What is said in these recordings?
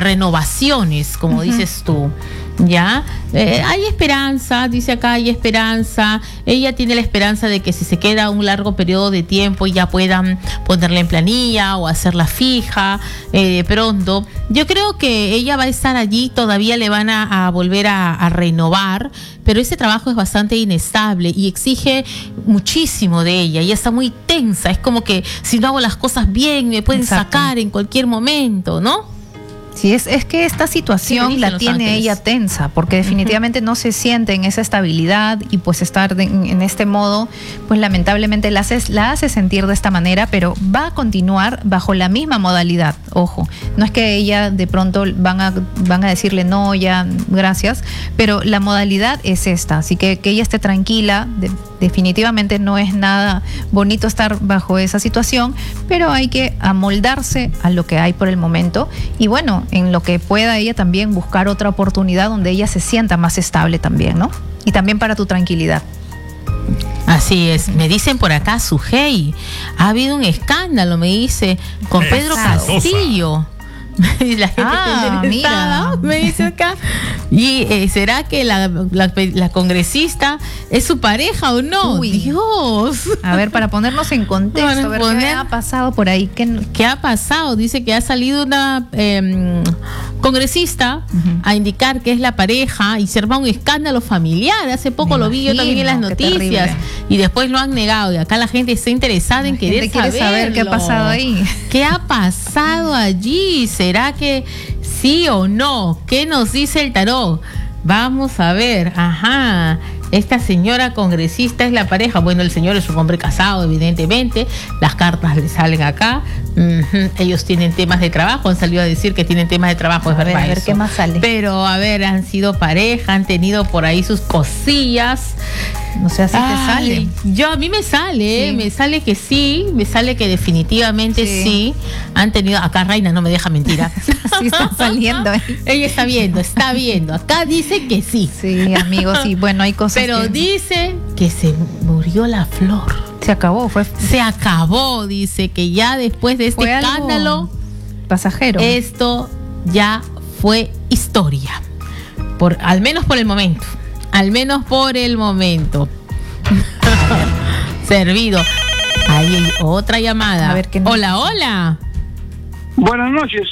renovaciones, como dices tú. Ya, hay esperanza, dice acá, hay esperanza. Ella tiene la esperanza de que si se queda un largo periodo de tiempo ya puedan ponerla en planilla o hacerla fija pronto. Yo creo que ella va a estar allí, todavía le van a volver a renovar, pero ese trabajo es bastante inestable y exige muchísimo de ella. Ella está muy tensa, es como que si no hago las cosas bien me pueden sacar en cualquier momento, ¿no? Sí, es que esta situación la tiene ella tensa, porque definitivamente no se siente en esa estabilidad y pues estar en este modo, pues lamentablemente la hace sentir de esta manera, pero va a continuar bajo la misma modalidad. Ojo, no es que ella de pronto van a decirle no, ya, gracias, pero la modalidad es esta, así que ella esté tranquila. Definitivamente no es nada bonito estar bajo esa situación, pero hay que amoldarse a lo que hay por el momento y bueno, en lo que pueda ella también buscar otra oportunidad donde ella se sienta más estable también, ¿no? Y también para tu tranquilidad. Así es, me dicen por acá, Sujei, ha habido un escándalo, me dice, con Pedro Castillo. La gente mira, me dice acá. Y ¿será que la congresista es su pareja o no? Uy. Dios. A ver, para ponernos en contexto, a ver qué ha pasado por ahí. ¿Qué ha pasado? Dice que ha salido una congresista a indicar que es la pareja y se arma un escándalo familiar. Hace poco lo vi yo también en las noticias y después lo han negado. Y acá la gente está interesada en querer saber qué ha pasado ahí. ¿Qué ha pasado allí? ¿Será que sí o no? ¿Qué nos dice el tarot? Vamos a ver. Ajá. Esta señora congresista es la pareja. Bueno, el señor es un hombre casado, evidentemente. Las cartas le salen acá. Ellos tienen temas de trabajo. Han salido a decir que tienen temas de trabajo. Es verdad. A ver qué más sale. Pero, a ver, han sido pareja, han tenido por ahí sus cosillas. No sé, así te sale. A mí me sale, me sale que sí, me sale que definitivamente sí. Han tenido, acá Reina no me deja mentir. Sí está saliendo. Ella está viendo. Acá dice que sí. Sí, amigos, sí, bueno, hay cosas. Pero dice que se murió la flor. Se acabó, Se acabó, dice que ya después de este escándalo pasajero. Esto ya fue historia. Al menos por el momento. Servido. Ahí hay otra llamada. A ver, hola. Buenas noches.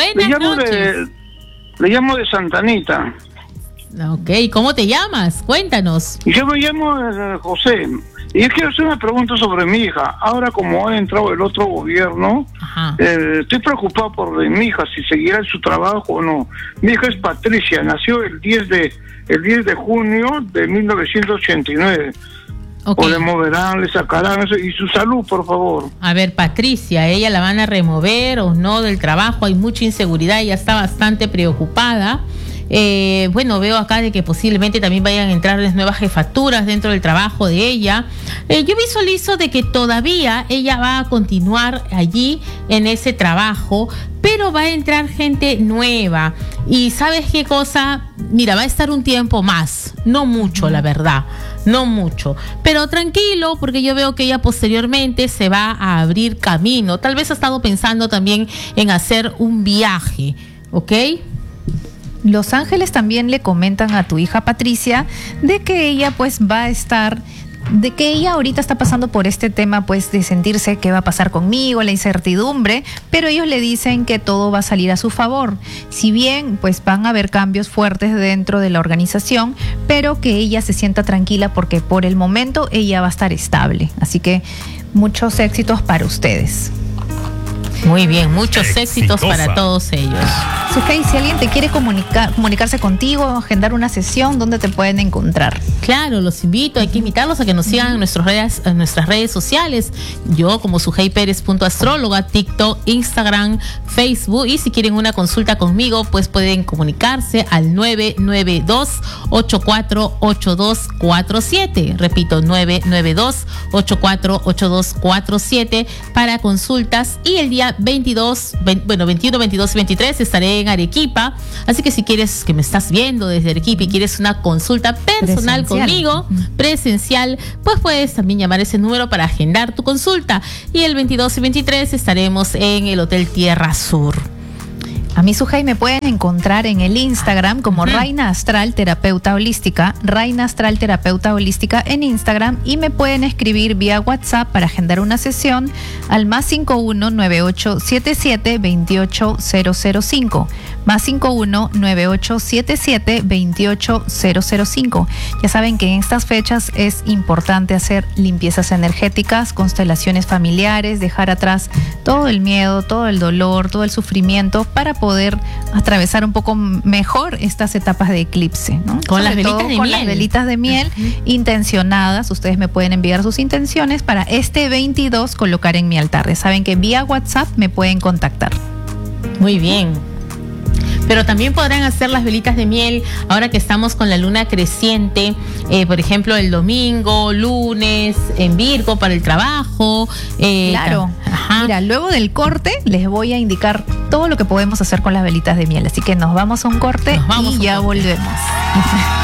Le llamo de Santa Anita. Ok, ¿cómo te llamas? Cuéntanos. Yo me llamo José. Y yo quiero hacer una pregunta sobre mi hija. Ahora, como ha entrado el otro gobierno, estoy preocupado por mi hija, si seguirá en su trabajo o no. Mi hija es Patricia, nació el 10 de junio de 1989. Okay. O le moverán, le sacarán eso. Y su salud, por favor. A ver, Patricia, ¿ella la van a remover o no del trabajo? Hay mucha inseguridad, ella está bastante preocupada. Bueno, veo acá de que posiblemente también vayan a entrar las nuevas jefaturas dentro del trabajo de ella. Yo visualizo de que todavía ella va a continuar allí en ese trabajo, pero va a entrar gente nueva. Y ¿sabes qué cosa? Mira, va a estar un tiempo más, no mucho, la verdad, no mucho, pero tranquilo, porque yo veo que ella posteriormente se va a abrir camino. Tal vez ha estado pensando también en hacer un viaje, ¿ok? Los ángeles también le comentan a tu hija Patricia de que ella pues va a estar, de que ella ahorita está pasando por este tema pues de sentirse qué va a pasar conmigo, la incertidumbre, pero ellos le dicen que todo va a salir a su favor. Si bien pues van a haber cambios fuertes dentro de la organización, pero que ella se sienta tranquila porque por el momento ella va a estar estable. Así que muchos éxitos para ustedes. Muy bien, muchos éxitos para todos ellos. Sujei, si alguien te quiere comunicarse contigo, agendar una sesión, ¿dónde te pueden encontrar? Claro, los invito, hay que invitarlos a que nos sigan en nuestras redes sociales. Yo como sujeiperez.astróloga, TikTok, Instagram, Facebook, y si quieren una consulta conmigo, pues pueden comunicarse al 992-848247. Repito, 992-848247 para consultas. Y el día 21, 22 y 23 estaré en Arequipa, así que si quieres, que me estás viendo desde Arequipa y quieres una consulta personal conmigo, presencial, pues puedes también llamar ese número para agendar tu consulta. Y el 22 y 23 estaremos en el Hotel Tierra Sur. A mí, Sujei, me pueden encontrar en el Instagram como Reina Astral Terapeuta Holística, Reina Astral Terapeuta Holística en Instagram, y me pueden escribir vía WhatsApp para agendar una sesión al +51 9877 28005, +51 9877 28005. Ya saben que en estas fechas es importante hacer limpiezas energéticas, constelaciones familiares, dejar atrás todo el miedo, todo el dolor, todo el sufrimiento para poder atravesar un poco mejor estas etapas de eclipse, ¿no? Con las velitas de miel. Con las velitas de miel intencionadas. Ustedes me pueden enviar sus intenciones para este 22 colocar en mi altar. Ya saben que vía WhatsApp me pueden contactar. Muy bien. Pero también podrán hacer las velitas de miel ahora que estamos con la luna creciente, por ejemplo, el domingo, lunes, en Virgo para el trabajo. Claro. Ajá. Mira, luego del corte les voy a indicar todo lo que podemos hacer con las velitas de miel. Así que nos vamos a un corte y ya volvemos.